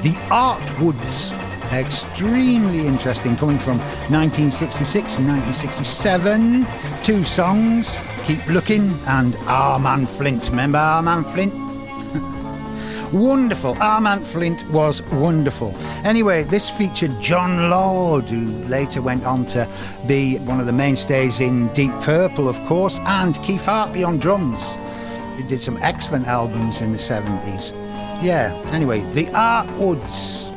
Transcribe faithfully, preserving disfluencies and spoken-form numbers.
The Artwoods. Extremely interesting, coming from nineteen sixty-six and nineteen sixty-seven. Two songs, Keep Looking and Armand Flint. Remember Armand Flint? Wonderful. Armand Flint was wonderful. Anyway, this featured John Lord, who later went on to be one of the mainstays in Deep Purple, of course, and Keith Hartley on drums. He did some excellent albums in the seventies. Yeah, anyway, the Artwoods.